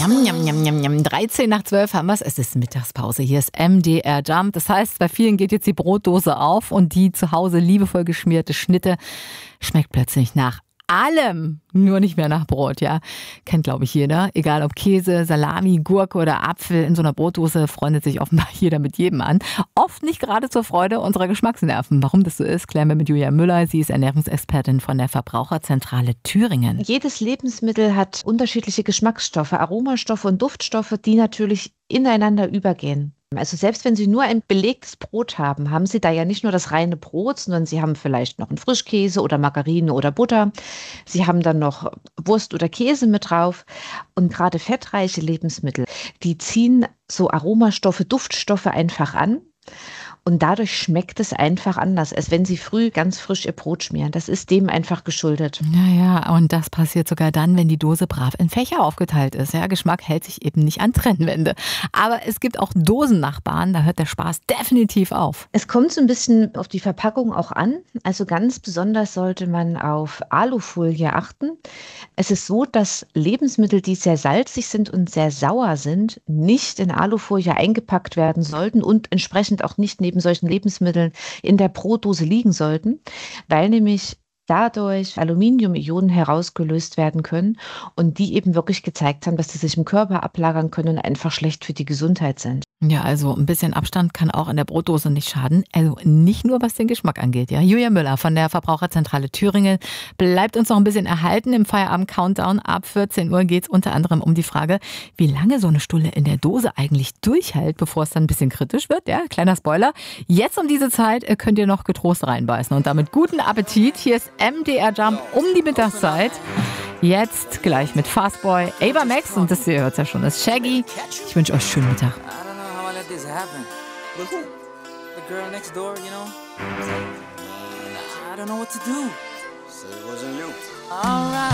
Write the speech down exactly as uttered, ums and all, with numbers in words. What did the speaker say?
Njam, njam, njam, njam, njam. dreizehn nach zwölf haben wir es. Es ist Mittagspause. Hier ist M D R Jump. Das heißt, bei vielen geht jetzt die Brotdose auf und die zu Hause liebevoll geschmierte Schnitte schmeckt plötzlich nach allem, nur nicht mehr nach Brot, ja. Kennt, glaube ich, jeder. Egal ob Käse, Salami, Gurke oder Apfel, in so einer Brotdose freundet sich offenbar jeder mit jedem an. Oft nicht gerade zur Freude unserer Geschmacksnerven. Warum das so ist, klären wir mit Julia Müller. Sie ist Ernährungsexpertin von der Verbraucherzentrale Thüringen. Jedes Lebensmittel hat unterschiedliche Geschmacksstoffe, Aromastoffe und Duftstoffe, die natürlich ineinander übergehen. Also selbst wenn Sie nur ein belegtes Brot haben, haben Sie da ja nicht nur das reine Brot, sondern Sie haben vielleicht noch einen Frischkäse oder Margarine oder Butter. Sie haben dann noch Wurst oder Käse mit drauf. Und gerade fettreiche Lebensmittel, die ziehen so Aromastoffe, Duftstoffe einfach an. Und dadurch schmeckt es einfach anders, als wenn Sie früh ganz frisch Ihr Brot schmieren. Das ist dem einfach geschuldet. Naja, und das passiert sogar dann, wenn die Dose brav in Fächer aufgeteilt ist. Ja, Geschmack hält sich eben nicht an Trennwände. Aber es gibt auch Dosennachbarn, da hört der Spaß definitiv auf. Es kommt so ein bisschen auf die Verpackung auch an. Also ganz besonders sollte man auf Alufolie achten. Es ist so, dass Lebensmittel, die sehr salzig sind und sehr sauer sind, nicht in Alufolie eingepackt werden sollten und entsprechend auch nicht neben solchen Lebensmitteln in der Brotdose liegen sollten, weil nämlich dadurch Aluminium-Ionen herausgelöst werden können und die eben wirklich gezeigt haben, dass sie sich im Körper ablagern können und einfach schlecht für die Gesundheit sind. Ja, also ein bisschen Abstand kann auch in der Brotdose nicht schaden. Also nicht nur, was den Geschmack angeht. Ja, Julia Müller von der Verbraucherzentrale Thüringen bleibt uns noch ein bisschen erhalten. Im Feierabend-Countdown ab vierzehn Uhr geht es unter anderem um die Frage, wie lange so eine Stulle in der Dose eigentlich durchhält, bevor es dann ein bisschen kritisch wird. Ja, kleiner Spoiler. Jetzt um diese Zeit könnt ihr noch getrost reinbeißen. Und damit guten Appetit. Hier ist M D R Jump um die Mittagszeit. Jetzt gleich mit Fastboy, Ava Max und das ihr hört ja schon, das ist Shaggy. Ich wünsche euch einen schönen Mittag. This happen. But who? The girl next door, you know? I don't know what to do. So it wasn't you. All right.